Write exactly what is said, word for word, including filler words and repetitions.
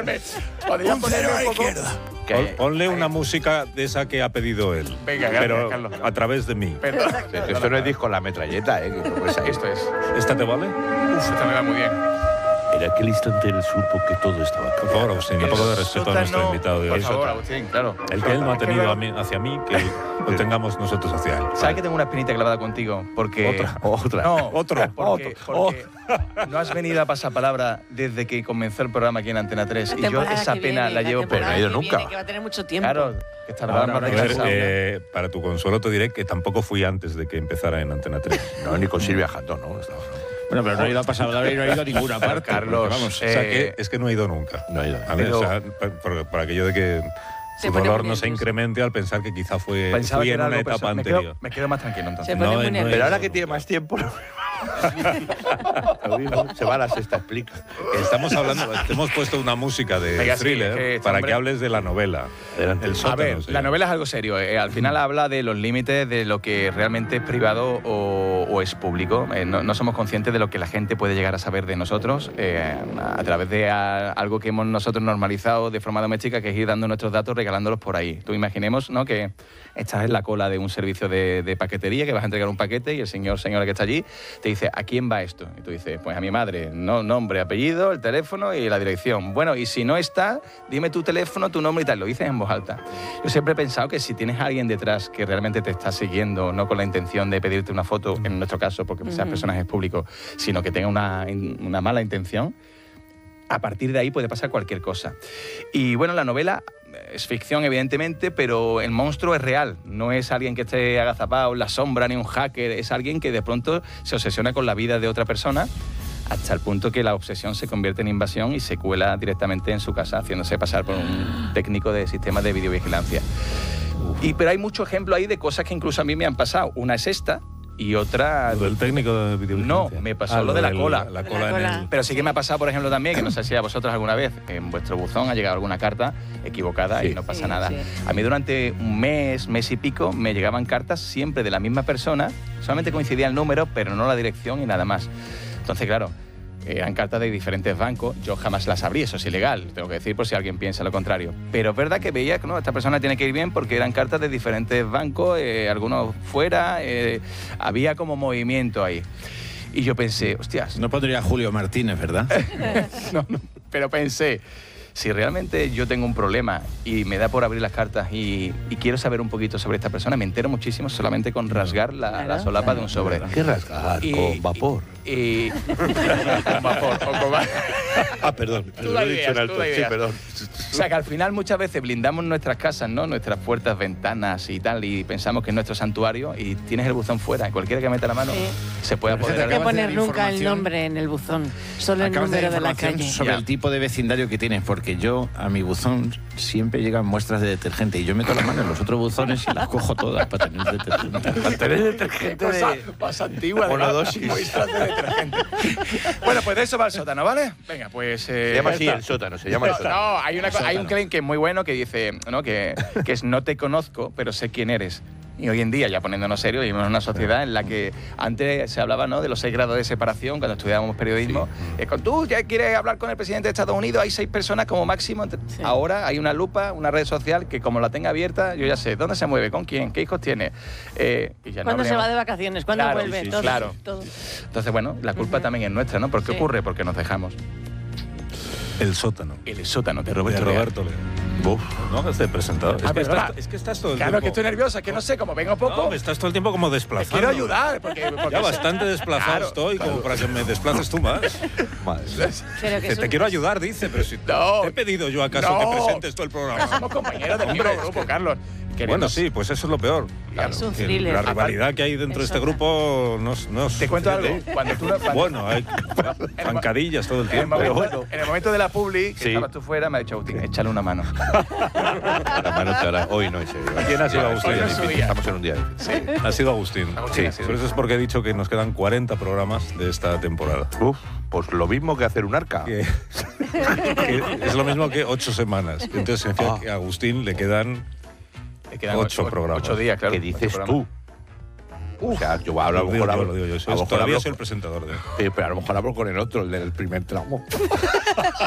Podría ponerle un poco... Pon, ponle una música de esa que ha pedido él. Venga, pero Carlos. a través de mí. Perdón. Esto no es disco La Metralleta, ¿eh? Que pues Esto es. ¿Esta te vale? Uf, esta me va muy bien. En aquel instante él supo que todo estaba Por favor, Agustín, un poco de respeto a nuestro invitado de hoy. Por favor, Agustín, claro. El que él no ha tenido a mí, hacia mí, que lo tengamos nosotros hacia él. ¿Sabes que tengo una espinita clavada contigo? Porque... Otra. Otra. No, Otro. Porque, porque no has venido a pasapalabra desde que comenzó el programa aquí en Antena tres. Y yo esa pena la llevo... Pero no ha ido nunca. Que va a tener mucho tiempo. Claro, que estará Ahora, más a ver, retrasado. eh, para tu consuelo te diré que tampoco fui antes de que empezara en Antena tres. No, ni con Silvia Jatón, ¿no? Estaba, ¿no? Bueno, pero no ha ido a pasapalabra y no ha ido a ninguna parte. Carlos, porque, vamos, O sea, Eh, que es que no he ido nunca. No ha ido. A mí, Pero- o sea, por, por aquello de que Se su pone dolor muy no se nervioso. incremente al pensar que quizá fue Pensaba fui que en era una algo etapa personal. me anterior. quedo, me quedo más tranquilo entonces. Se pone No, muy no he nervioso. Pero ido. ahora que tiene más tiempo... Lo mismo, se va a la sexta, explica. Estamos hablando, te hemos puesto una música de Venga, sí, thriller es que este para hombre- que hables de la novela. Adelante. El A sótano, ver, se la llama. novela es algo serio. eh, Al final habla de los límites de lo que realmente es privado o, o es público. Eh, no, no somos conscientes de lo que la gente puede llegar a saber de nosotros eh, a través de a- algo que hemos nosotros normalizado de forma doméstica, que es ir dando nuestros datos, regalándolos por ahí. Tú imaginemos, ¿no?, que estás en la cola de un servicio de, de paquetería, que vas a entregar un paquete y el señor, señora que está allí, te dice, ¿a quién va esto? Y tú dices, pues a mi madre. No, nombre, apellido, el teléfono y la dirección. Bueno, y si no está, dime tu teléfono, tu nombre y tal. Lo dices en voz alta. Yo siempre he pensado que si tienes a alguien detrás que realmente te está siguiendo, no con la intención de pedirte una foto, en nuestro caso, porque seas Ujú. personajes públicos, sino que tenga una, una mala intención, a partir de ahí puede pasar cualquier cosa. Y bueno, la novela es ficción, evidentemente, pero el monstruo es real. No es alguien que esté agazapado en la sombra ni un hacker. Es alguien que de pronto se obsesiona con la vida de otra persona hasta el punto que la obsesión se convierte en invasión y se cuela directamente en su casa, haciéndose pasar por un técnico de sistemas de videovigilancia. Y, pero hay mucho ejemplo ahí de cosas que incluso a mí me han pasado. Una es esta y otra... ¿Lo del técnico de videovigilancia? No, me pasó lo de la del- cola. La De cola, la en cola. el... Pero sí que me ha pasado, por ejemplo, también, que no sé si a vosotros alguna vez en vuestro buzón ha llegado alguna carta equivocada Sí. y no pasa Sí, nada. sí. A mí durante un mes, mes y pico, me llegaban cartas siempre de la misma persona, solamente coincidía el número, pero no la dirección y nada más. Entonces, claro, eran cartas de diferentes bancos, yo jamás las abrí, eso es ilegal, tengo que decir por si alguien piensa lo contrario. Pero es verdad que veía que no, esta persona tiene que ir bien porque eran cartas de diferentes bancos, eh, algunos fuera, eh, había como movimiento ahí. Y yo pensé, hostias, No pondría Julio Martínez, ¿verdad? no, no, pero pensé, si realmente yo tengo un problema y me da por abrir las cartas y, y quiero saber un poquito sobre esta persona, me entero muchísimo solamente con rasgar la, Claro, la solapa claro. de un sobre. ¿Qué rasgar? Y- Con vapor. Y, con vapor, o con va- Ah, perdón. Tú Lo la he dicho ideas, en tú alto. la Sí, ideas. perdón. O sea, que al final muchas veces blindamos nuestras casas, ¿no? Nuestras puertas, ventanas y tal, y pensamos que es nuestro santuario y tienes el buzón fuera. Cualquiera que meta la mano Sí. se puede Pero apoderar. No hay que Acabas de poner dar nunca el información. nombre en el buzón, solo el Acabas de dar número de la información calle. sobre Ya. el tipo de vecindario que tienes, porque yo a mi buzón siempre llegan muestras de detergente y yo meto la mano en los otros buzones y las cojo todas para tener detergente. Para tener Qué detergente cosa de... más antigua. de Monodosis. muestras de detergente. Bueno, pues de eso va el sótano, ¿vale? Venga, pues... eh, Se llama ya así está. el sótano, se llama el No, sótano. no, hay, una co- hay un Sótano. claim que es muy bueno que dice, ¿no? que, que es no te conozco, pero sé quién eres. Y hoy en día, ya poniéndonos serios, vivimos en una sociedad en la que antes se hablaba, ¿no?, de los seis grados de separación cuando estudiábamos periodismo. Es con tú ya quieres hablar con el presidente de Estados Unidos, hay seis personas como máximo. Sí. Ahora hay una lupa, una red social que como la tenga abierta, yo ya sé dónde se mueve, con quién, qué hijos tiene. Eh, y ya no ¿Cuándo se habríamos- va de vacaciones? ¿Cuándo Claro, vuelve? sí, todo, claro. todo. Entonces, bueno, la culpa Ujú. también es nuestra, ¿no? ¿Por qué Sí. ocurre? Porque nos dejamos. El sótano. El sótano de De Roberto Leal. Roberto Leal. No hagas de presentador. Es, Ah, que perdona. estás, es que estás todo el Claro, tiempo... que estoy nerviosa, que no sé, como vengo poco, No, me estás todo el tiempo como te desplazando. quiero ayudar. Porque, porque Ya bastante desplazado Claro, estoy como para que me desplaces tú más. Madre. Pero que Que es te un- quiero ayudar, dice, pero si No. te he pedido yo acaso No. que presentes todo el programa. somos compañeros del mismo Hombre, es grupo, que- Carlos. Bueno, Queriendo- sí, pues eso es lo peor. Claro. Es un Que thriller. La rivalidad que hay dentro de Es este otra. grupo no es... no es- Te cuento algo. Cuando tú no- cuando- Bueno, hay zancadillas todo el En el, tiempo. momento, bueno. en el momento de la publi, que Sí. estabas tú fuera, me ha dicho Agustín, échale una mano. La mano te hará- Hoy no, en serio. ¿Quién ha sido Hoy Agustín? es Hoy no es su difícil, día. Estamos en un día difícil. Ha sido Agustín. Agustín ha Sí, sido. por eso es porque he dicho que nos quedan cuarenta programas de esta temporada. Uf, pues lo mismo que hacer un arca. Que, que es lo mismo que ocho semanas. Entonces significa Ah. que a Agustín le quedan Te quedan Ocho programas. Ocho días, claro. ¿Qué ocho dices programas. tú? O sea, yo hablo a lo Lo digo mejor yo, hablo, lo digo yo. a Soy- lo mejor todavía hablo soy el con- presentador de... Sí, pero a lo mejor hablo con el otro, el del primer tramo.